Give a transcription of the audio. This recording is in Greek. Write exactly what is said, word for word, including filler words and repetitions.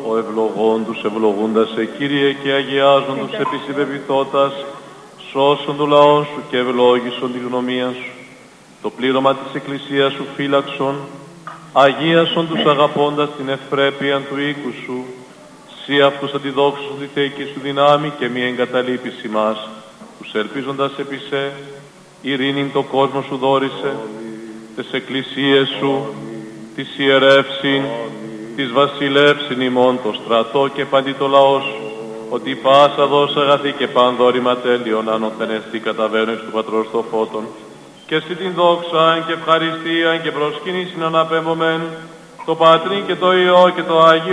ο ευλογών τους ευλογούντας σε Κύριε και αγιάζον τους επισυβεβητώτας, σώσον το λαό σου και ευλόγησον τη γνωμία σου. Το πλήρωμα της Εκκλησίας σου φύλαξον, αγίασον τους αγαπώντας την ευπρέπεια του οίκου σου, σύ αυτούς αντιδόξους τη θέκη σου δυνάμει και μη εγκαταλείπεις ημάς, τους ελπίζοντας επί σε, ειρήνην το κόσμο σου δόρισε, τες εκκλησίες σου, της ιερεύσιν, της βασιλεύσιν ημών το στρατό και παντί το λαό σου, ότι πάσα δώσα αγαθή και πανδόρημα τέλειον άνωθεν εστί καταβαίνω του Πατρός το φώτον, και εσύ την δόξα και ευχαριστία και προσκύνησιν αναπέμβομεν, το Πατρί και το Υιό και το Άγιο